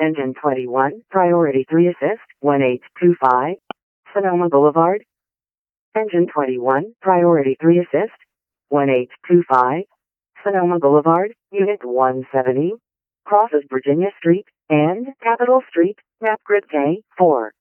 Engine 21, Priority 3 Assist, 1825, Sonoma Boulevard. Engine 21, Priority 3 Assist, 1825, Sonoma Boulevard, Unit 170, crosses Virginia Street and Capitol Street, map grid K4.